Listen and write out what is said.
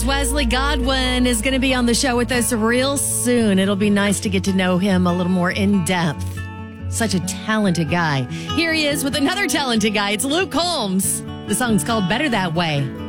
Wesley Godwin is going to be on the show with us real soon. It'll be nice to get to know him a little more in depth. Such a talented guy. Here he is with another talented guy. It's Luke Combs. The song's called Better That Way.